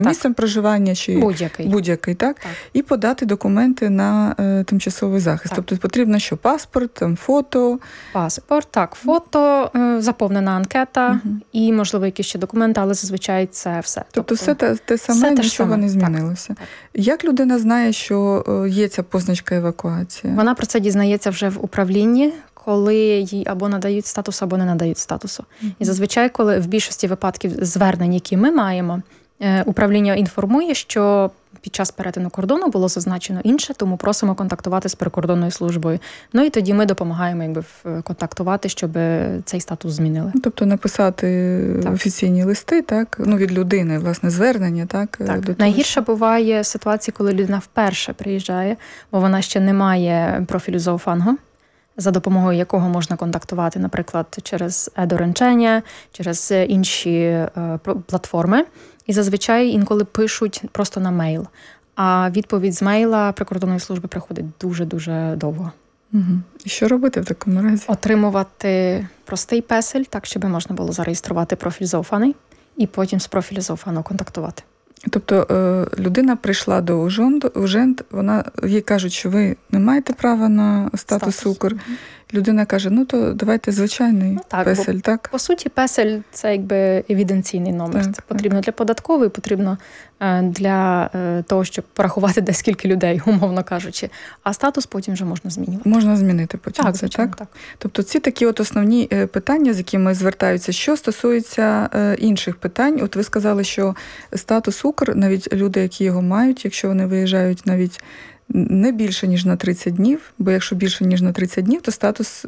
місцем проживання чи будь-який, так? І подати документи на тимчасовий захист. Тобто потрібно що? Паспорт, там, фото? Паспорт, фото, заповнена анкета і, можливо, якісь ще документи, але зазвичай це все. Тобто все те саме, нічого не змінилося. Так. Як людина знає, що є ця позначка евакуації? Вона про це дізнається вже в управлінні, коли їй або надають статус, або не надають статусу. І зазвичай, коли в більшості випадків звернень, які ми маємо, управління інформує, що під час перетину кордону було зазначено інше, тому просимо контактувати з прикордонною службою. І тоді ми допомагаємо контактувати, щоб цей статус змінили. Тобто написати офіційні листи, так? Від людини, власне, звернення, так? Так. Найгірше буває ситуація, коли людина вперше приїжджає, бо вона ще не має профілю Зоофангу, за допомогою якого можна контактувати, наприклад, через e-доручення, через інші платформи. І зазвичай інколи пишуть просто на мейл. А відповідь з мейла прикордонної служби приходить дуже-дуже довго. І що робити в такому разі? Отримувати простий песель, так, щоб можна було зареєструвати профіль Зоофаний, і потім з профілю Зоофану контактувати. Тобто людина прийшла до УЖЕНД, їй кажуть, що ви не маєте права на статус УКР. Людина каже, то давайте звичайний песель, так? По суті, песель – це евіденційний номер. Це потрібно для податкової, потрібно для того, щоб порахувати, де скільки людей, умовно кажучи. А статус потім вже можна змінювати. Можна змінити потім так, це, звичайно, так? Тобто ці такі основні питання, з якими звертаються. Що стосується інших питань, ви сказали, що статус УКР, навіть люди, які його мають, якщо вони виїжджають навіть не більше, ніж на 30 днів, бо якщо більше, ніж на 30 днів, то статус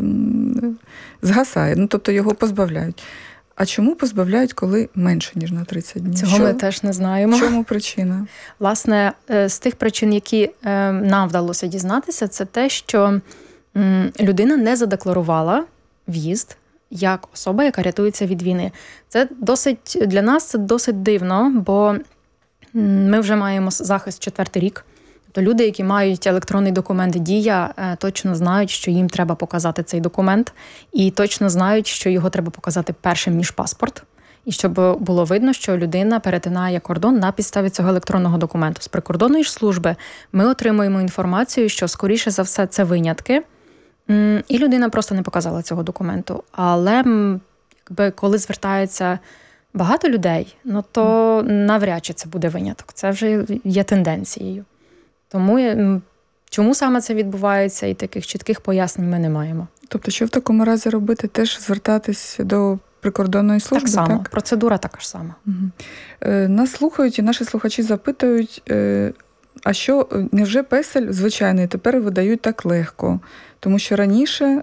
згасає, тобто його позбавляють. А чому позбавляють, коли менше, ніж на 30 днів? Цього ми теж не знаємо. В чому причина? Власне, з тих причин, які нам вдалося дізнатися, це те, що людина не задекларувала в'їзд як особа, яка рятується від війни. Це для нас це досить дивно, бо ми вже маємо захист 4-й рік. То люди, які мають електронний документ «Дія», точно знають, що їм треба показати цей документ, і точно знають, що його треба показати першим, ніж паспорт, і щоб було видно, що людина перетинає кордон на підставі цього електронного документу. З прикордонної ж служби ми отримуємо інформацію, що, скоріше за все, це винятки, і людина просто не показала цього документу. Але коли звертається багато людей, то навряд чи це буде виняток. Це вже є тенденцією. Тому чому саме це відбувається, і таких чітких пояснень ми не маємо. Тобто, що в такому разі робити? Теж звертатись до прикордонної служби? Так само. Так? Процедура така ж сама. Нас слухають і наші слухачі запитують, а що, невже песель звичайний тепер видають так легко? Тому що раніше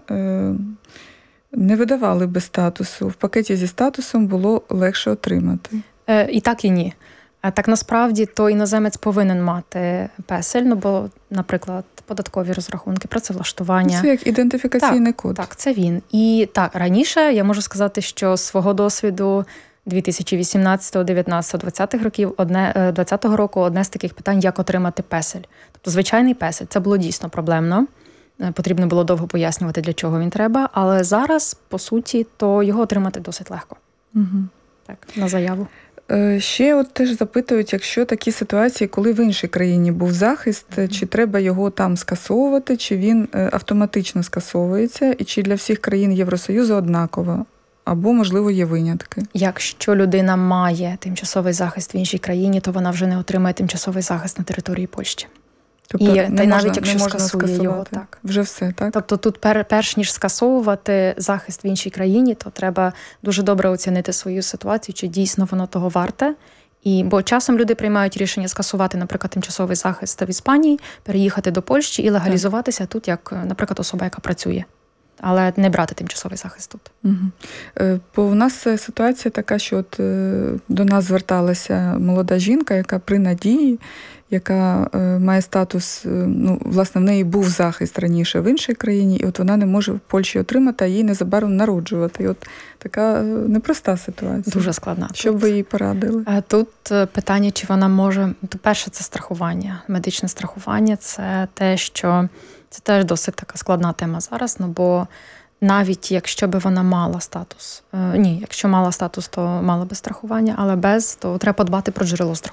не видавали без статусу. В пакеті зі статусом було легше отримати. І так, і ні. Так, насправді, то іноземець повинен мати песель, бо, наприклад, податкові розрахунки, працевлаштування. Це як ідентифікаційний код. Так, це він. І так, раніше я можу сказати, що з свого досвіду 2018, 19, 20 років, 20-го року одне з таких питань, як отримати песель. Тобто звичайний песель, це було дійсно проблемно. Потрібно було довго пояснювати, для чого він треба, але зараз, по суті, то його отримати досить легко. Так, на заяву. Ще теж запитують, якщо такі ситуації, коли в іншій країні був захист, чи треба його там скасовувати, чи він автоматично скасовується, і чи для всіх країн Євросоюзу однаково, або, можливо, є винятки? Якщо людина має тимчасовий захист в іншій країні, то вона вже не отримає тимчасовий захист на території Польщі. Тобто навіть якщо скасує його, так? Вже все, так? Тобто тут перш ніж скасовувати захист в іншій країні, то треба дуже добре оцінити свою ситуацію, чи дійсно воно того варте. Бо часом люди приймають рішення скасувати, наприклад, тимчасовий захист в Іспанії, переїхати до Польщі і легалізуватися тут, як, наприклад, особа, яка працює. Але не брати тимчасовий захист тут. Бо в нас ситуація така, що до нас зверталася молода жінка, яка при надії, яка має статус, власне, в неї був захист раніше в іншій країні, і вона не може в Польщі отримати, а їй незабаром народжувати. І така непроста ситуація. Дуже складна. Що б ви їй порадили? Тут питання, чи вона може... Перше, це страхування. Медичне страхування – це те, що... Це теж досить така складна тема зараз, бо навіть якщо би вона мала статус. Ні, якщо мала статус, то мала би страхування, але без, то треба подбати про джерело страхування.